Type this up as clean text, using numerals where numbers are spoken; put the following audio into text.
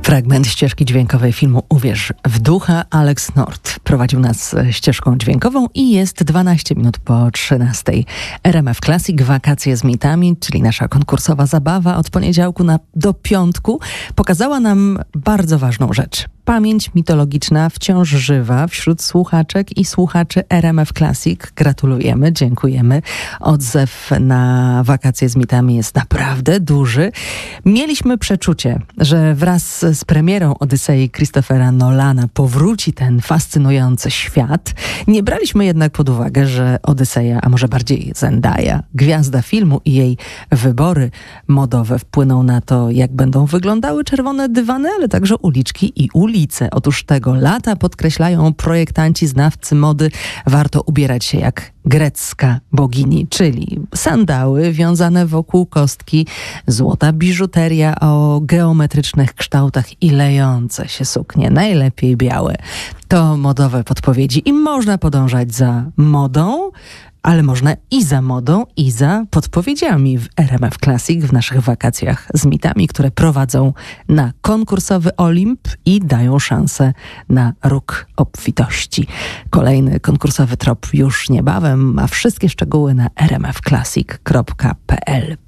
Fragment ścieżki dźwiękowej filmu Uwierz w ducha. Alex Nord prowadził nas ścieżką dźwiękową i jest 12 minut po 13. RMF Classic, wakacje z mitami, czyli nasza konkursowa zabawa od poniedziałku do piątku, pokazała nam bardzo ważną rzecz. Pamięć mitologiczna wciąż żywa wśród słuchaczek i słuchaczy RMF Classic. Gratulujemy, dziękujemy. Odzew na wakacje z mitami jest naprawdę duży. Mieliśmy przeczucie, że wraz z premierą Odysei Christophera Nolana powróci ten fascynujący świat. Nie braliśmy jednak pod uwagę, że Odyseja, a może bardziej Zendaya, gwiazda filmu i jej wybory modowe wpłyną na to, jak będą wyglądały czerwone dywany, ale także uliczki i ulice. Otóż tego lata, podkreślają projektanci, znawcy mody, warto ubierać się jak grecka bogini, czyli sandały wiązane wokół kostki, złota biżuteria o geometrycznych kształtach i lejące się suknie, najlepiej białe. To modowe podpowiedzi i można podążać za modą, ale można i za modą, i za podpowiedziami w RMF Classic w naszych wakacjach z mitami, które prowadzą na konkursowy Olimp i dają szansę na róg obfitości. Kolejny konkursowy trop już niebawem, a wszystkie szczegóły na rmfclassic.pl.